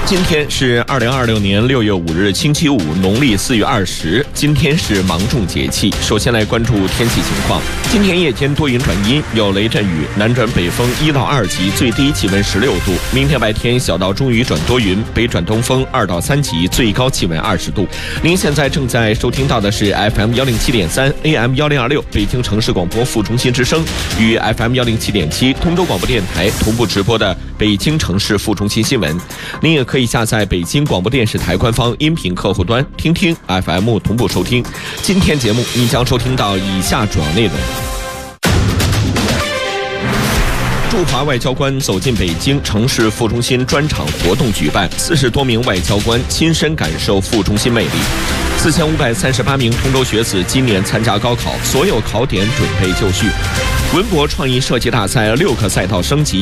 今天是2026年6月5日星期五，农历4月20。今天是芒种节气。首先来关注天气情况。今天夜间多云转阴，有雷阵雨，南转北风1到2级，最低气温16度。明天白天小到中雨转多云，北转东风2到3级，最高气温20度。您现在正在收听到的是 FM 107.3 AM 1026北京城市广播副中心之声与 FM 107.7通州广播电台同步直播的北京城市副中心新闻。您也可以下载北京广播电视台官方音频客户端听听 FM 同步收听。今天节目您将收听到以下主要内容。驻华外交官走进北京城市副中心专场活动举办，40多名外交官亲身感受副中心魅力。4538名通州学子今年参加高考，所有考点准备就绪。文博创意设计大赛6个赛道升级。